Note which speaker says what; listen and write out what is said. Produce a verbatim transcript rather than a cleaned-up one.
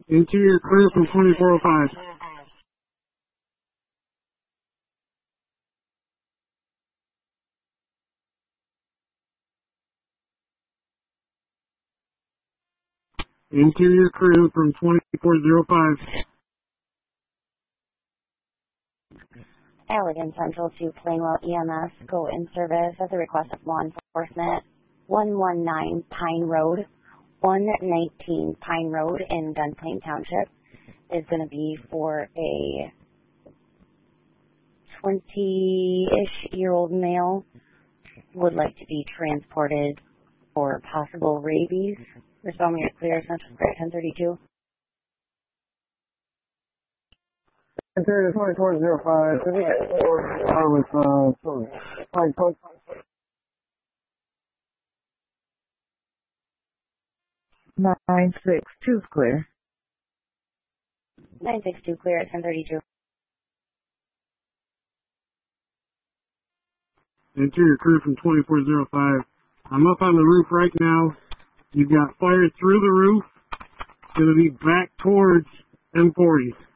Speaker 1: Interior crew from twenty-four oh five. Interior crew from twenty-four oh five.
Speaker 2: Allegan Central to Plainwell E M S, go in service at the request of law enforcement. one one nine Pine Road, one nineteen Pine Road in Dunplain Township is going to be for a twenty-ish year old male. Would like to be transported for possible rabies. Respond me clear, Central Square ten thirty-two.
Speaker 1: Interior twenty-four oh five, could we get four with, uh, some Pine Cook?
Speaker 3: nine six two clear.
Speaker 2: nine six two clear at ten thirty-two.
Speaker 1: Interior crew from twenty-four oh five. I'm up on the roof right now. You've got fire through the roof. It's going to be back towards M forty.